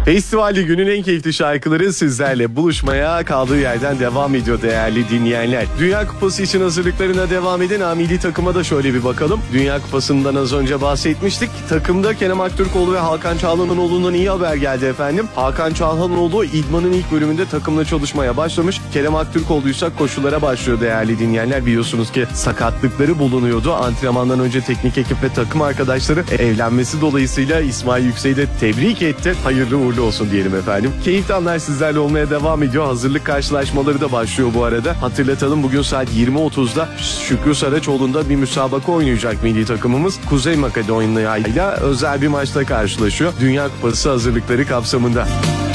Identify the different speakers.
Speaker 1: Festivalde günün en keyifli şarkıları sizlerle buluşmaya kaldığı yerden devam ediyor değerli dinleyenler. Dünya Kupası için hazırlıklarına devam eden milli takıma da şöyle bir bakalım. Dünya Kupası'ndan az önce bahsetmiştik. Takımda Kerem Aktürkoğlu ve Hakan Çalhanoğlu'ndan iyi haber geldi efendim. Hakan Çalhanoğlu idmanın ilk bölümünde takımla çalışmaya başlamış. Kerem Aktürkoğlu ise koşulara başlıyor değerli dinleyenler. Biliyorsunuz ki sakatlıkları bulunuyordu. Antrenmandan önce teknik ekip ve takım arkadaşları evlenmesi dolayısıyla İsmail Yüksek'i de tebrik etti. Hayırlı uğurlu olsun diyelim efendim. Keyifli anlar sizlerle olmaya devam ediyor. Hazırlık karşılaşmaları da başlıyor bu arada. Hatırlatalım, bugün saat 20.30'da Şükrü Saraçoğlu'nda bir müsabaka oynayacak milli takımımız. Kuzey Makedonya ile özel bir maçta karşılaşıyor. Dünya Kupası hazırlıkları kapsamında.